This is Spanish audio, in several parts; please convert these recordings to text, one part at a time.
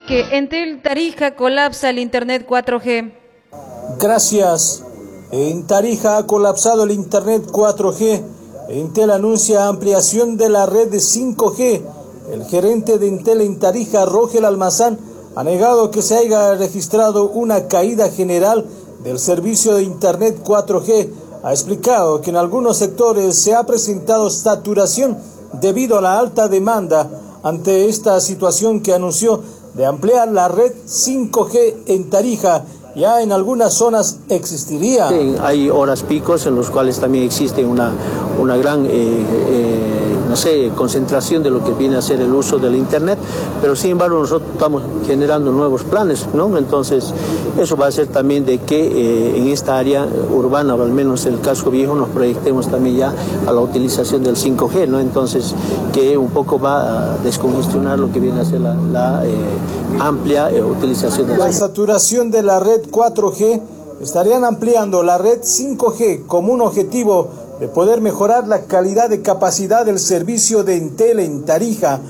Que Entel Tarija colapsa el Internet 4G. Gracias. En Tarija ha colapsado el Internet 4G. Entel anuncia ampliación de la red de 5G. El gerente de Entel en Tarija, Rogel Almazán, ha negado que se haya registrado una caída general del servicio de Internet 4G. Ha explicado que en algunos sectores se ha presentado saturación debido a la alta demanda. Ante esta situación que anunció de ampliar la red 5G en Tarija, ya en algunas zonas existiría. Hay horas picos en los cuales también existe una gran concentración de lo que viene a ser el uso del Internet, pero sin embargo nosotros estamos generando nuevos planes, ¿no? Entonces eso va a hacer también de que en esta área urbana, o al menos en el casco viejo, nos proyectemos también ya a la utilización del 5G, ¿no? Entonces que un poco va a descongestionar lo que viene a ser la amplia utilización de la saturación de la red 4G. Estarían ampliando la red 5G como un objetivo de poder mejorar la calidad de capacidad del servicio de Entel en Tarija.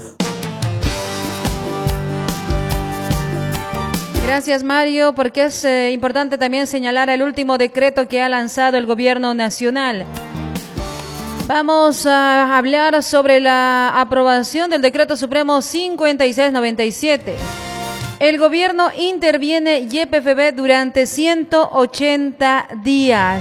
Gracias, Mario, porque es importante también señalar el último decreto que ha lanzado el gobierno nacional. Vamos a hablar sobre la aprobación del decreto supremo 5697. El gobierno interviene YPFB durante 180 días.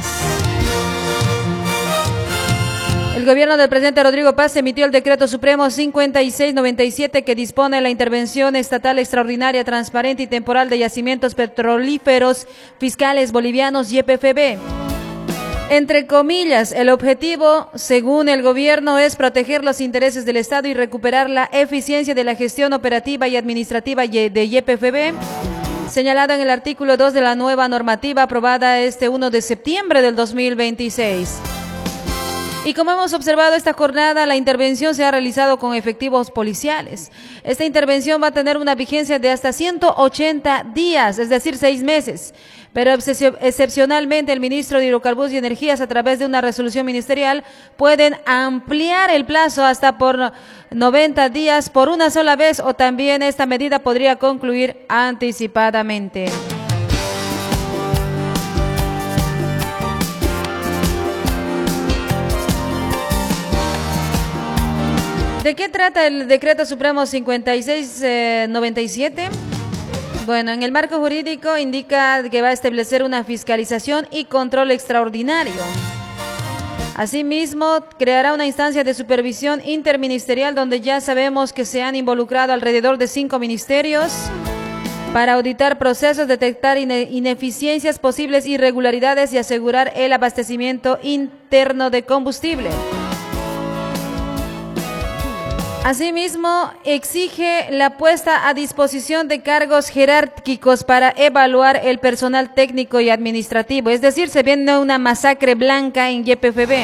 El gobierno del presidente Rodrigo Paz emitió el decreto supremo 5697 que dispone la intervención estatal extraordinaria, transparente y temporal de yacimientos petrolíferos fiscales bolivianos YPFB. Entre comillas, el objetivo, según el gobierno, es proteger los intereses del Estado y recuperar la eficiencia de la gestión operativa y administrativa de YPFB, señalado en el artículo 2 de la nueva normativa aprobada este 1 de septiembre del 2026. Y como hemos observado esta jornada, la intervención se ha realizado con efectivos policiales. Esta intervención va a tener una vigencia de hasta 180 días, es decir, 6 meses. Pero excepcionalmente el ministro de Hidrocarburos y Energías, a través de una resolución ministerial, pueden ampliar el plazo hasta por 90 días por una sola vez, o también esta medida podría concluir anticipadamente. ¿De qué trata el decreto supremo 5697? Bueno, en el marco jurídico indica que va a establecer una fiscalización y control extraordinario. Asimismo, creará una instancia de supervisión interministerial donde ya sabemos que se han involucrado alrededor de 5 ministerios para auditar procesos, detectar ineficiencias, posibles irregularidades y asegurar el abastecimiento interno de combustible. Asimismo, exige la puesta a disposición de cargos jerárquicos para evaluar el personal técnico y administrativo. Es decir, se viene una masacre blanca en YPFB.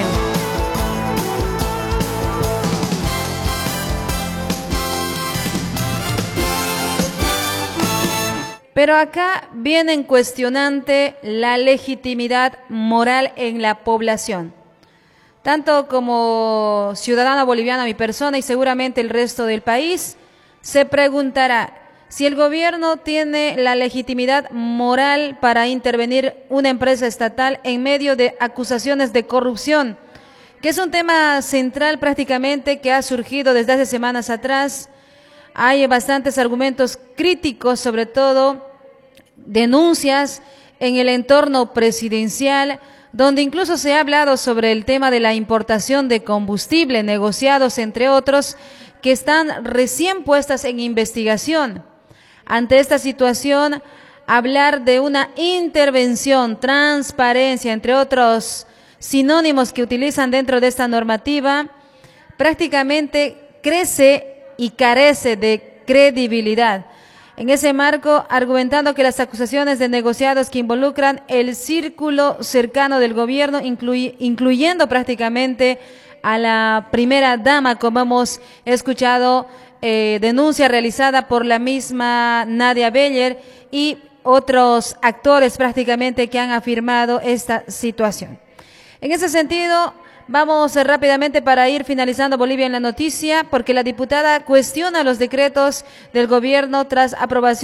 Pero acá viene en cuestionante la legitimidad moral en la población. Tanto como ciudadana boliviana, mi persona, y seguramente el resto del país, se preguntará si el gobierno tiene la legitimidad moral para intervenir una empresa estatal en medio de acusaciones de corrupción, que es un tema central prácticamente que ha surgido desde hace semanas atrás. Hay bastantes argumentos críticos, sobre todo denuncias en el entorno presidencial, donde incluso se ha hablado sobre el tema de la importación de combustible, negociados entre otros, que están recién puestas en investigación. Ante esta situación, hablar de una intervención, transparencia, entre otros sinónimos que utilizan dentro de esta normativa, prácticamente crece y carece de credibilidad. En ese marco, argumentando que las acusaciones de negociados que involucran el círculo cercano del gobierno, incluyendo prácticamente a la primera dama, como hemos escuchado, denuncia realizada por la misma Nadia Beller y otros actores prácticamente que han afirmado esta situación. En ese sentido, vamos rápidamente para ir finalizando Bolivia en la noticia, porque la diputada cuestiona los decretos del gobierno tras aprobación